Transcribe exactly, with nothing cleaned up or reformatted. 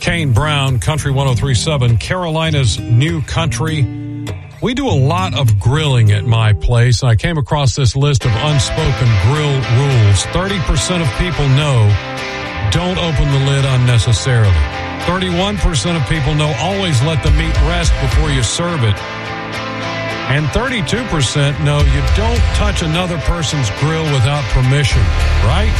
Kane Brown, Country one oh three point seven, Carolina's new country. We do a lot of grilling at my place, and I came across this list of unspoken grill rules. thirty percent of people know don't open the lid unnecessarily. thirty-one percent of people know always let the meat rest before you serve it. And thirty-two percent know you don't touch another person's grill without permission, right?